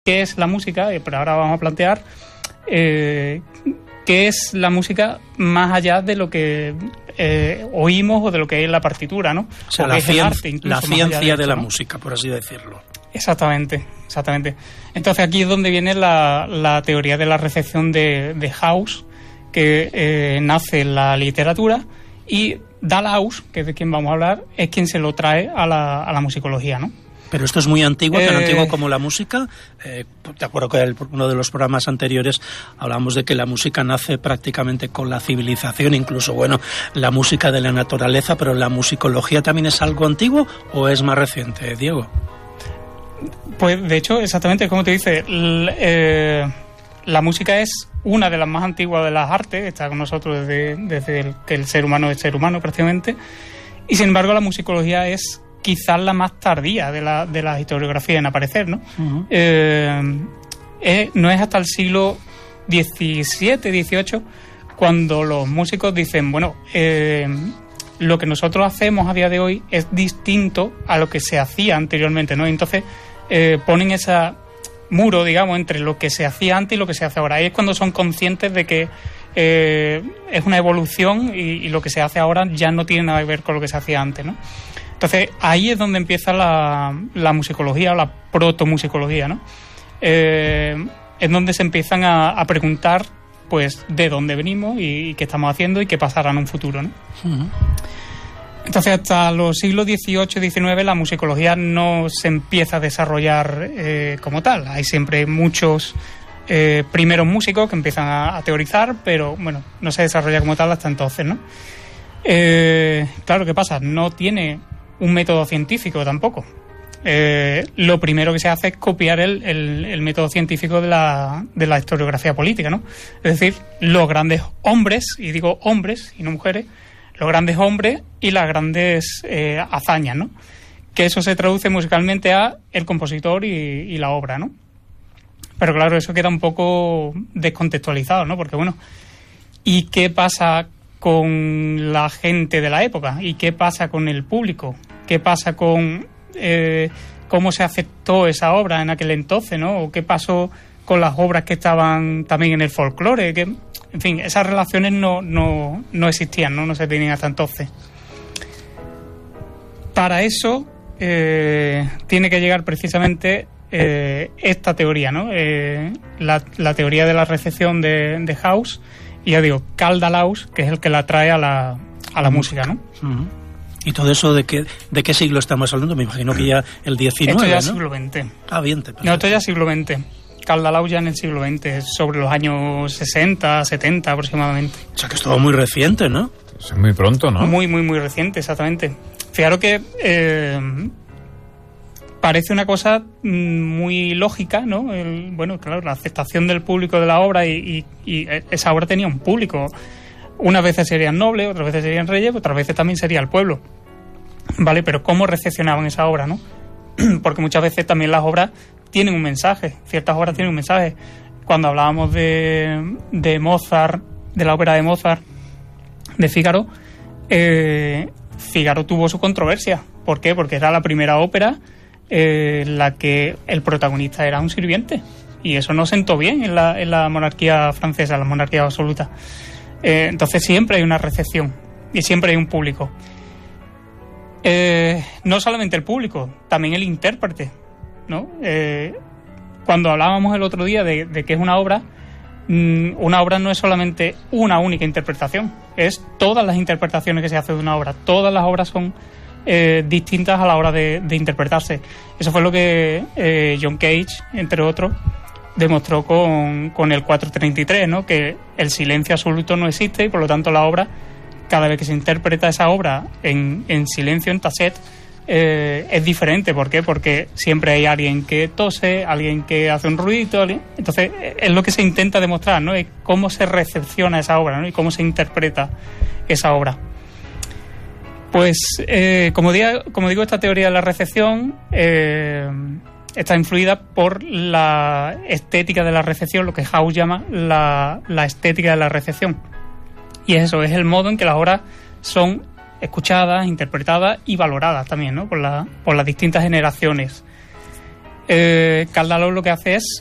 qué es la música, pero ahora vamos a plantear qué es la música más allá de lo que oímos o de lo que es la partitura, ¿no? O sea, la ciencia de la música, por así decirlo. Exactamente. Entonces aquí es donde viene la teoría de la recepción de House, que nace en la literatura, y Dalhaus, que es de quien vamos a hablar, es quien se lo trae a la musicología, ¿no? Pero esto es muy antiguo, tan antiguo como la música. Te acuerdo que en uno de los programas anteriores hablamos de que la música nace prácticamente con la civilización, incluso, la música de la naturaleza, pero ¿la musicología también es algo antiguo o es más reciente, Diego? Pues, de hecho, exactamente como te dice, la música es una de las más antiguas de las artes, está con nosotros desde que el ser humano es ser humano prácticamente, y sin embargo la musicología es quizás la más tardía de la historiografía en aparecer, ¿no? Uh-huh. No es hasta el siglo XVII, XVIII, cuando los músicos dicen, lo que nosotros hacemos a día de hoy es distinto a lo que se hacía anteriormente, ¿no? Entonces ponen ese muro, digamos, entre lo que se hacía antes y lo que se hace ahora. Ahí es cuando son conscientes de que es una evolución y lo que se hace ahora ya no tiene nada que ver con lo que se hacía antes, ¿no? Entonces, ahí es donde empieza la musicología o la protomusicología, ¿no? Es donde se empiezan a preguntar, pues, de dónde venimos y qué estamos haciendo y qué pasará en un futuro, ¿no? Uh-huh. Entonces, hasta los siglos XVIII, XIX, la musicología no se empieza a desarrollar como tal. Hay siempre muchos primeros músicos que empiezan a teorizar, pero, no se desarrolla como tal hasta entonces, ¿no? Claro, ¿qué pasa? No tiene un método científico tampoco. Lo primero que se hace es copiar el método científico de la historiografía política, ¿no? Es decir, los grandes hombres, y digo hombres y no mujeres, los grandes hombres y las grandes hazañas, ¿no? Que eso se traduce musicalmente a el compositor y la obra, ¿no? Pero claro, eso queda un poco descontextualizado, ¿no? Porque ¿y qué pasa con la gente de la época? ¿Y qué pasa con el público? ¿Qué pasa con cómo se aceptó esa obra en aquel entonces, ¿no? ¿O qué pasó con las obras que estaban también en el folclore? En fin, esas relaciones no existían, ¿no? No se tenían hasta entonces. Para eso tiene que llegar precisamente esta teoría, ¿no? La teoría de la recepción de House, y ya digo, Karl Dalhaus, que es el que la trae a la música, ¿no? Uh-huh. ¿Y todo eso de qué siglo estamos hablando? Me imagino que ya el XIX, esto ya ¿no? siglo XX. Ah, bien. Perfecto. No, esto ya siglo XX. Karl Dalhaus ya en el siglo XX, sobre los años 60, 70 aproximadamente. O sea que es todo muy reciente, ¿no? Es muy pronto, ¿no? Muy, muy, muy reciente, exactamente. Fijaros que parece una cosa muy lógica, ¿no? Claro, la aceptación del público de la obra y esa obra tenía un público. Unas veces serían nobles, otras veces serían reyes, otras veces también sería el pueblo. ¿Vale? Pero ¿cómo recepcionaban esa obra, no? Porque muchas veces también las obras tienen un mensaje, ciertas obras tienen un mensaje. Cuando hablábamos de Mozart, de la ópera de Mozart, de Fígaro, Fígaro tuvo su controversia. ¿Por qué? Porque era la primera ópera en la que el protagonista era un sirviente. Y eso no sentó bien en la monarquía francesa, la monarquía absoluta. Entonces siempre hay una recepción y siempre hay un público. No solamente el público, también el intérprete, ¿no? Cuando hablábamos el otro día de que es una obra no es solamente una única interpretación, es todas las interpretaciones que se hacen de una obra. Todas las obras son distintas a la hora de interpretarse. Eso fue lo que John Cage, entre otros, demostró con el 433, ¿no? Que el silencio absoluto no existe y por lo tanto la obra, cada vez que se interpreta esa obra en silencio, en tacet, es diferente. ¿Por qué? Porque siempre hay alguien que tose, alguien que hace un ruidito, entonces es lo que se intenta demostrar, ¿no? Es cómo se recepciona esa obra, ¿no? Y cómo se interpreta esa obra. Pues como digo, esta teoría de la recepción está influida por la estética de la recepción, lo que House llama la estética de la recepción. Y eso es el modo en que las obras son escuchadas, interpretadas y valoradas también, ¿no? por las distintas generaciones. Caldalor lo que hace es